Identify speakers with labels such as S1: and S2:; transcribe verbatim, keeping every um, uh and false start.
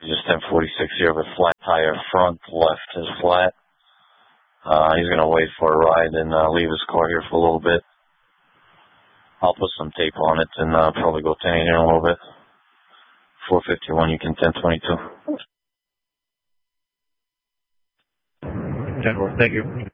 S1: Just ten forty-six here with flat tire front left is flat. Uh, he's going to wait for a ride and uh, leave his car here for a little bit. I'll put some tape on it and uh, probably go ten eighty in a little bit. four fifty-one, you can ten twenty-two.
S2: ten four, thank you.